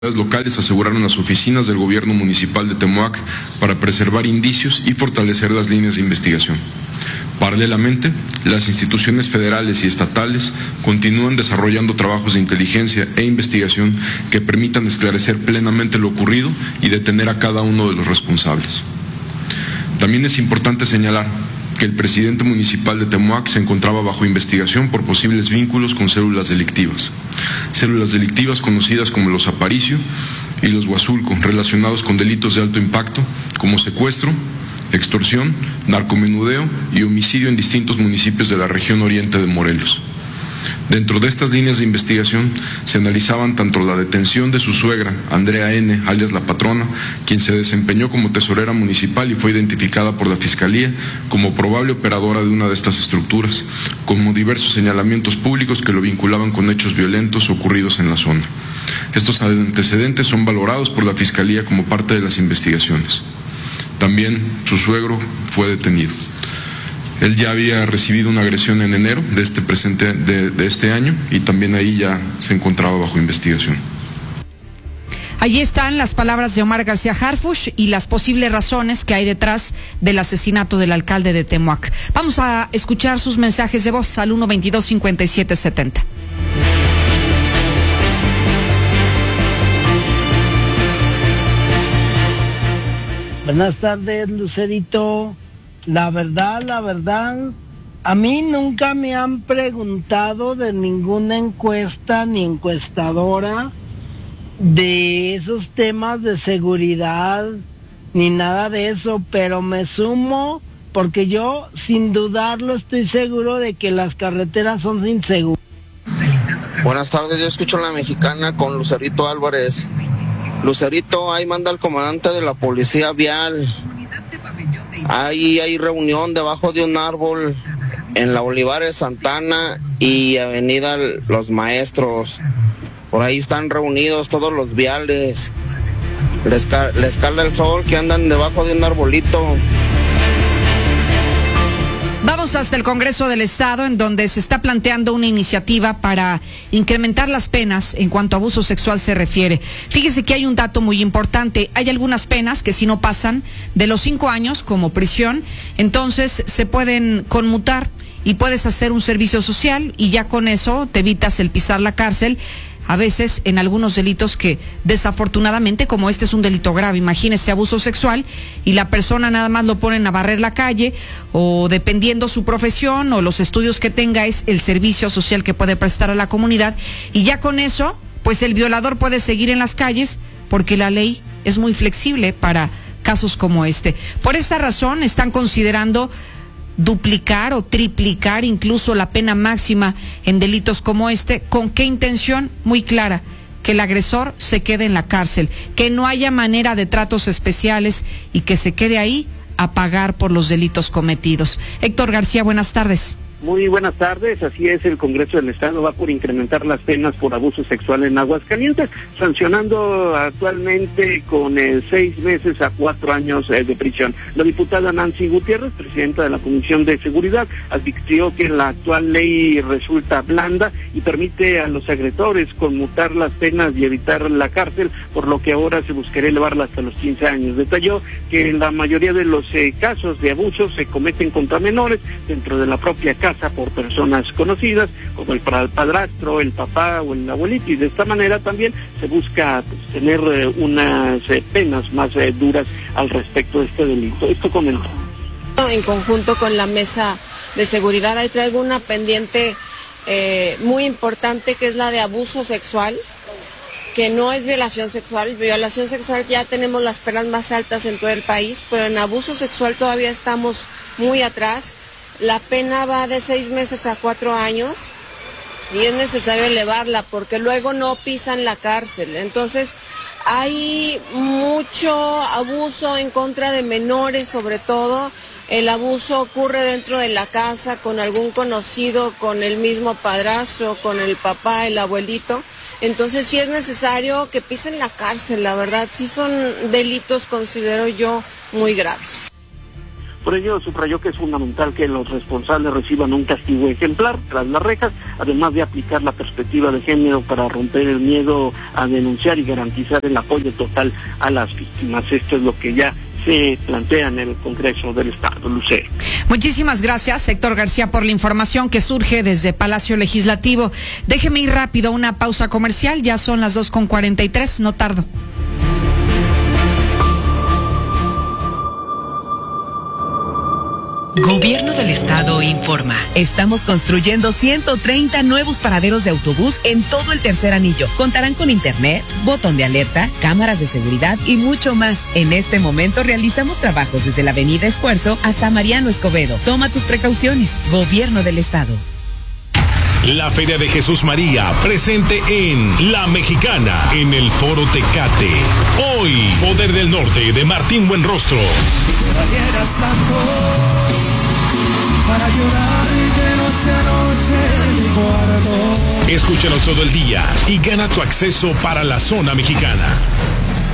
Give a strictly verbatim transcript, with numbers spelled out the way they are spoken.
locales aseguraron las oficinas del gobierno municipal de Temoac para preservar indicios y fortalecer las líneas de investigación. Paralelamente, las instituciones federales y estatales continúan desarrollando trabajos de inteligencia e investigación que permitan esclarecer plenamente lo ocurrido y detener a cada uno de los responsables. También es importante señalar que el presidente municipal de Temoac se encontraba bajo investigación por posibles vínculos con células delictivas. Células delictivas conocidas como los Aparicio y los Huazulco, relacionados con delitos de alto impacto como secuestro, extorsión, narcomenudeo y homicidio en distintos municipios de la región oriente de Morelos. Dentro de estas líneas de investigación se analizaban tanto la detención de su suegra, Andrea N., alias La Patrona, quien se desempeñó como tesorera municipal y fue identificada por la Fiscalía como probable operadora de una de estas estructuras, como diversos señalamientos públicos que lo vinculaban con hechos violentos ocurridos en la zona. Estos antecedentes son valorados por la Fiscalía como parte de las investigaciones. También su suegro fue detenido. Él ya había recibido una agresión en enero de este presente de, de este año y también ahí ya se encontraba bajo investigación. Allí están las palabras de Omar García Harfuch y las posibles razones que hay detrás del asesinato del alcalde de Temoac. Vamos a escuchar sus mensajes de voz al uno veintidós cincuenta y siete setenta. Buenas tardes, Lucerito. La verdad, la verdad, a mí nunca me han preguntado de ninguna encuesta ni encuestadora de esos temas de seguridad ni nada de eso, pero me sumo porque yo sin dudarlo estoy seguro de que las carreteras son inseguras. Buenas tardes, yo escucho La Mexicana con Lucerito Álvarez. Lucerito, ahí manda el comandante de la policía vial. Ahí hay reunión debajo de un árbol en la Olivares Santana y Avenida Los Maestros. Por ahí están reunidos todos los viales. Les, ca les cala el sol que andan debajo de un arbolito. Vamos hasta el Congreso del Estado, en donde se está planteando una iniciativa para incrementar las penas en cuanto a abuso sexual se refiere. Fíjese que hay un dato muy importante. Hay algunas penas que si no pasan de los cinco años como prisión, entonces se pueden conmutar y puedes hacer un servicio social y ya con eso te evitas el pisar la cárcel. A veces en algunos delitos que desafortunadamente, como este es un delito grave, imagínese abuso sexual y la persona nada más lo ponen a barrer la calle o dependiendo su profesión o los estudios que tenga es el servicio social que puede prestar a la comunidad y ya con eso pues el violador puede seguir en las calles porque la ley es muy flexible para casos como este. Por esta razón están considerando duplicar o triplicar incluso la pena máxima en delitos como este. ¿Con qué intención? Muy clara, que el agresor se quede en la cárcel, que no haya manera de tratos especiales y que se quede ahí a pagar por los delitos cometidos. Héctor García, buenas tardes. Muy buenas tardes, así es, el Congreso del Estado va por incrementar las penas por abuso sexual en Aguascalientes, sancionando actualmente con eh, seis meses a cuatro años eh, de prisión. La diputada Nancy Gutiérrez, presidenta de la Comisión de Seguridad, advirtió que la actual ley resulta blanda y permite a los agresores conmutar las penas y evitar la cárcel, por lo que ahora se buscaría elevarla hasta los quince años. Detalló que la mayoría de los eh, casos de abuso se cometen contra menores dentro de la propia casa, por personas conocidas como el padrastro, el papá o el abuelito, y de esta manera también se busca pues, tener eh, unas eh, penas más eh, duras al respecto de este delito. Esto comentó. En conjunto con la mesa de seguridad, ahí traigo una pendiente eh, muy importante que es la de abuso sexual, que no es violación sexual. Violación sexual ya tenemos las penas más altas en todo el país, pero en abuso sexual todavía estamos muy atrás. La pena va de seis meses a cuatro años y es necesario elevarla porque luego no pisan la cárcel. Entonces hay mucho abuso en contra de menores, sobre todo. El abuso ocurre dentro de la casa con algún conocido, con el mismo padrastro, con el papá, el abuelito. Entonces sí es necesario que pisen la cárcel, la verdad. Sí son delitos, considero yo, muy graves. Por ello subrayó que es fundamental que los responsables reciban un castigo ejemplar tras las rejas, además de aplicar la perspectiva de género para romper el miedo a denunciar y garantizar el apoyo total a las víctimas. Esto es lo que ya se plantea en el Congreso del Estado. Lucero. Muchísimas gracias, Héctor García, por la información que surge desde Palacio Legislativo. Déjeme ir rápido a una pausa comercial, ya son las dos con cuarenta y tres, no tardo. Gobierno del Estado informa. Estamos construyendo ciento treinta nuevos paraderos de autobús en todo el tercer anillo. Contarán con internet, botón de alerta, cámaras de seguridad y mucho más. En este momento realizamos trabajos desde la Avenida Esfuerzo hasta Mariano Escobedo. Toma tus precauciones. Gobierno del Estado. La Feria de Jesús María, presente en La Mexicana, en el Foro Tecate. Hoy, Poder del Norte, de Martín Buenrostro. Para llorar de noche a noche en mi cuarto. Escúchanos todo el día y gana tu acceso para la zona mexicana.